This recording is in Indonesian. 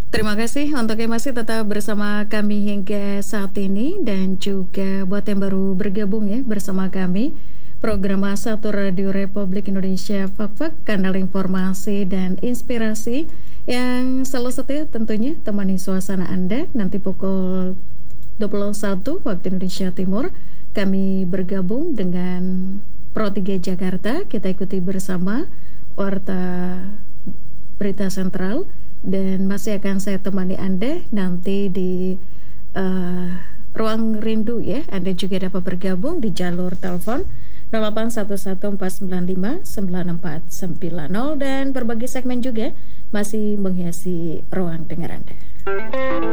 Terima kasih untuk yang masih tetap bersama kami hingga saat ini dan juga buat yang baru bergabung ya bersama kami. Program Satu Radio Republik Indonesia Fak-Fak, kanal informasi dan inspirasi yang selalu setia tentunya temani suasana Anda nanti pukul 21 waktu Indonesia Timur. Kami bergabung dengan Pro 3 Jakarta. Kita ikuti bersama Warta Berita Sentral dan masih akan saya temani Anda nanti di Ruang Rindu ya. Anda juga dapat bergabung di jalur telepon 0811459490 dan berbagai segmen juga masih menghiasi ruang dengar Anda.